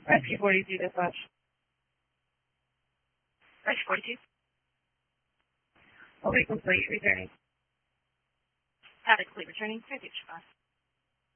Rescue 42 dispatch. Rescue 42. Awake complete, returning. Have it complete, returning. 3 Beach 5.